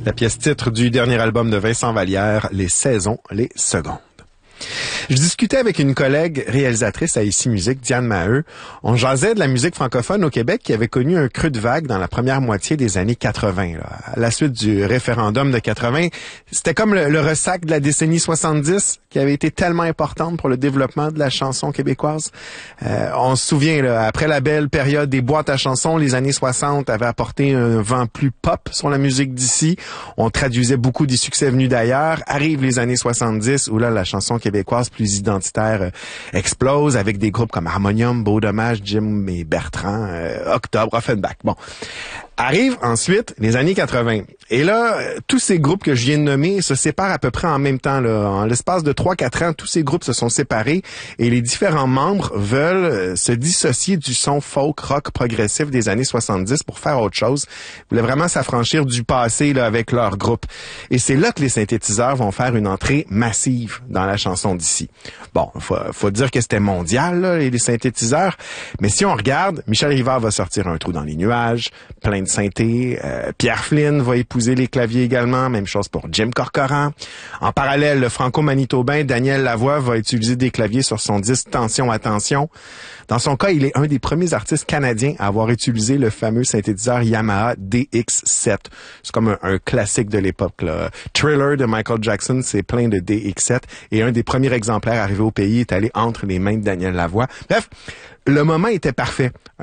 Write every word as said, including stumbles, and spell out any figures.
La pièce titre du dernier album de Vincent Vallière, Les saisons, les secondes. Je discutais avec une collègue réalisatrice à Ici Musique, Diane Maheu. On jasait de la musique francophone au Québec qui avait connu un creux de vague dans la première moitié des années quatre-vingt. Là. À la suite du référendum de quatre-vingt, c'était comme le, le ressac de la décennie soixante-dix qui avait été tellement importante pour le développement de la chanson québécoise. Euh, on se souvient, là, après la belle période des boîtes à chansons, les années soixante avaient apporté un vent plus pop sur la musique d'ici. On traduisait beaucoup des succès venus d'ailleurs. Arrivent les années soixante-dix où là, la chanson québécoise plus identitaire euh, explose avec des groupes comme Harmonium, Beau Dommage, Jim et Bertrand, euh, Octobre, Offenbach. Bon. Arrivent ensuite les années quatre-vingt. Et là, euh, tous ces groupes que je viens de nommer se séparent à peu près en même temps. Là. En l'espace de trois quatre ans, tous ces groupes se sont séparés et les différents membres veulent euh, se dissocier du son folk, rock, progressif des années soixante-dix pour faire autre chose. Ils voulaient vraiment s'affranchir du passé là, avec leur groupe. Et c'est là que les synthétiseurs vont faire une entrée massive dans la chanson d'ici. Bon, faut, faut dire que c'était mondial, là, les synthétiseurs. Mais si on regarde, Michel Rivard va sortir Un trou dans les nuages, plein de synthé. Euh, Pierre Flynn va épouser les claviers également. Même chose pour Jim Corcoran. En parallèle, le franco-manitobain Daniel Lavoie va utiliser des claviers sur son disque Tension, attention. Dans son cas, il est un des premiers artistes canadiens à avoir utilisé le fameux synthétiseur Yamaha D X sept. C'est comme un, un classique de l'époque, là. Thriller de Michael Jackson, c'est plein de D X sept. Et un des premiers exemplaires arrivés au pays est allé entre les mains de Daniel Lavoie. Bref, le moment était parfait.